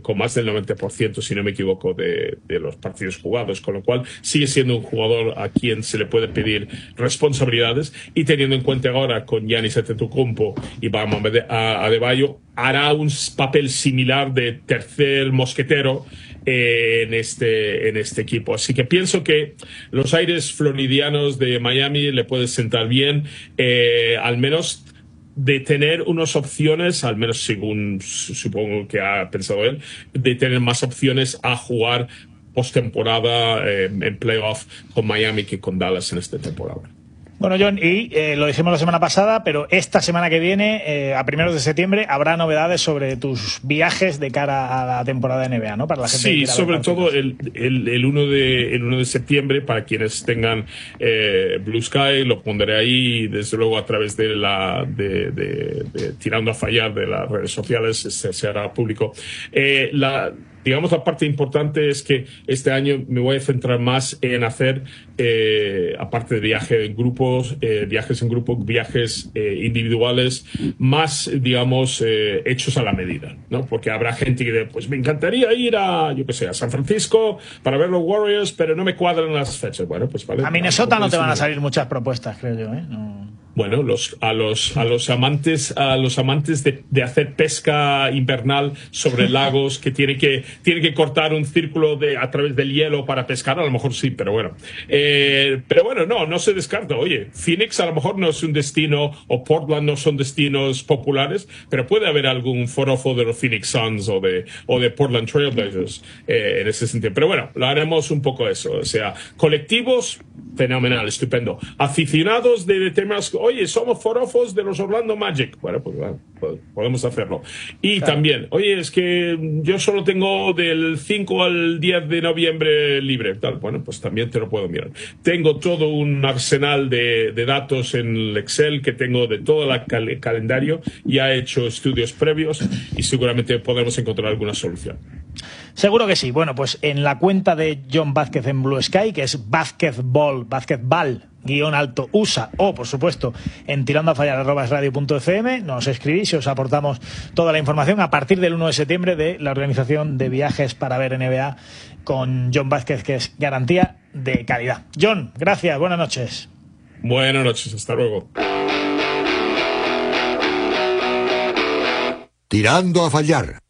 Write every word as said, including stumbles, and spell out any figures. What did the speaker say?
con más del noventa por ciento, si no me equivoco, de, de los partidos jugados, con lo cual sigue siendo un jugador a quien se le puede pedir responsabilidades, y teniendo en cuenta ahora con Giannis Antetokounmpo y Bam Adebayo, hará un papel similar de tercer mosquetero eh, en este en este equipo. Así que pienso que los aires floridianos de Miami le pueden sentar bien, eh, al menos de tener unas opciones, al menos según supongo que ha pensado él, de tener más opciones a jugar postemporada eh, en playoff con Miami que con Dallas en esta temporada. Bueno, John, y eh, lo dijimos la semana pasada, pero esta semana que viene, eh, a primeros de septiembre, habrá novedades sobre tus viajes de cara a la temporada de N B A, ¿no? Para la gente sí, que quiera sobre ver todo el, el, el, uno de, el uno de septiembre, para quienes tengan eh, Blue Sky, lo pondré ahí, desde luego a través de la de, de, de Tirando a Fallar de las redes sociales, se, se hará público. Eh, la Digamos, la parte importante es que este año me voy a centrar más en hacer, eh, aparte de viajes en grupos, eh, viajes en grupo, viajes eh, individuales, más, digamos, eh, hechos a la medida, ¿no? Porque habrá gente que dice, pues me encantaría ir a, yo qué sé, a San Francisco para ver los Warriors, pero no me cuadran las fechas. Bueno, pues vale. A Minnesota no te van a salir muchas propuestas, creo yo, ¿eh? No. Bueno, los, a los a los amantes a los amantes de, de hacer pesca invernal sobre lagos que tienen que tienen que cortar un círculo de a través del hielo para pescar, a lo mejor sí, pero bueno, eh, pero bueno, no no se descarta. Oye, Phoenix a lo mejor no es un destino, o Portland no son destinos populares, pero puede haber algún forofo de los Phoenix Suns o de o de Portland Trail Blazers eh, en ese sentido. Pero bueno, lo haremos un poco eso, o sea, colectivos, fenomenal, estupendo. Aficionados de determinados, oye, somos forofos de los Orlando Magic. Bueno, pues, bueno, pues podemos hacerlo. Y claro, también, oye, es que yo solo tengo del cinco al diez de noviembre libre. Tal. Bueno, pues también te lo puedo mirar. Tengo todo un arsenal de, de datos en el Excel que tengo de todo el cal calendario. Ya he hecho estudios previos y seguramente podremos encontrar alguna solución. Seguro que sí. Bueno, pues en la cuenta de John Vázquez en Blue Sky, que es Vázquezball, Vázquezball, guión alto U S A, o por supuesto en tirando a fallar arroba radio punto f m, nos escribís y os aportamos toda la información a partir del uno de septiembre de la organización de viajes para ver N B A con John Vázquez, que es garantía de calidad. John, gracias, buenas noches. Buenas noches, hasta luego. Tirando a fallar.